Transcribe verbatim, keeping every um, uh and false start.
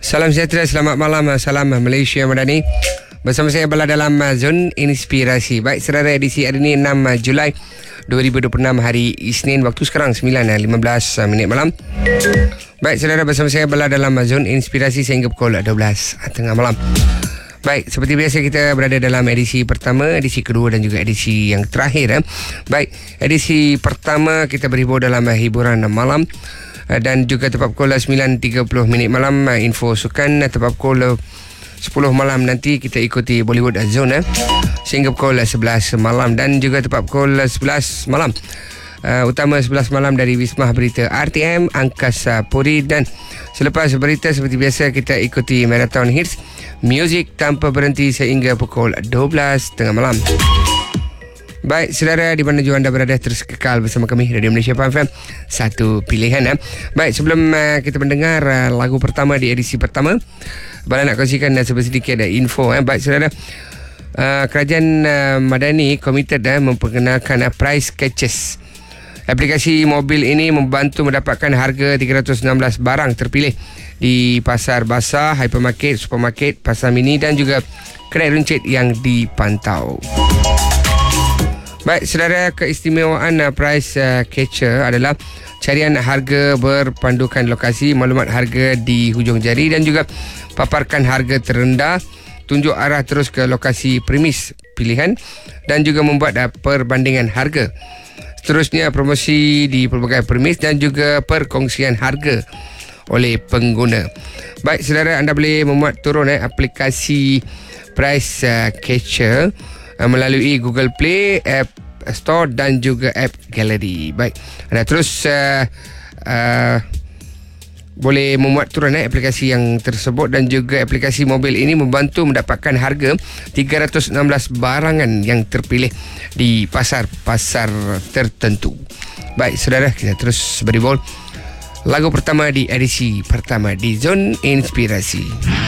Salam sejahtera, selamat malam, salam Malaysia Madani. Bersama saya Bala dalam Zon Inspirasi. Baik, saudara, edisi hari ini enam Julai dua ribu dua puluh enam, hari Isnin. Waktu sekarang sembilan lima belas minit malam. Baik, saudara, bersama saya Bala dalam Zon Inspirasi sehingga pukul dua belas tengah malam. Baik, seperti biasa kita berada dalam edisi pertama, edisi kedua dan juga edisi yang terakhir. Eh. Baik, edisi pertama kita berhibur dalam hiburan malam. Dan juga tepat pukul sembilan tiga puluh minit malam info sukan. Tepat pukul sepuluh malam nanti kita ikuti Bollywood Zone eh, sehingga pukul sebelas malam. Dan juga tepat pukul sebelas malam uh, utama sebelas malam dari Wisma Berita R T M Angkasa Puri. Dan selepas berita seperti biasa kita ikuti Marathon Hits Music tanpa berhenti sehingga pukul dua belas tengah malam. Baik, saudara, di mana juga anda berada, terus kekal bersama kami Radio Malaysia F M, satu pilihan. Eh. Baik, sebelum uh, kita mendengar uh, lagu pertama di edisi pertama, Bala nak kongsikan uh, sedikit uh, info. Eh. Baik, saudara, uh, Kerajaan uh, Madani komited uh, memperkenalkan uh, Price Catches. Aplikasi mobil ini membantu mendapatkan harga tiga ratus enam belas barang terpilih di pasar basah, hypermarket, supermarket, pasar mini dan juga kedai runcit yang dipantau. Baik, saudara, keistimewaan uh, Price uh, Catcher adalah carian harga berpandukan lokasi, maklumat harga di hujung jari dan juga paparkan harga terendah, tunjuk arah terus ke lokasi premis pilihan dan juga membuat uh, perbandingan harga. Seterusnya, promosi di pelbagai premis dan juga perkongsian harga oleh pengguna. Baik, saudara, anda boleh memuat turun eh, aplikasi Price uh, Catcher uh, melalui Google Play, App Store dan juga App Gallery. Baik, anda terus uh, uh, boleh memuat turun eh, aplikasi yang tersebut. Dan juga aplikasi mobil ini membantu mendapatkan harga tiga ratus enam belas barangan yang terpilih di pasar-pasar tertentu. Baik, saudara, kita terus beribul lagu pertama di edisi pertama di Zon Inspirasi.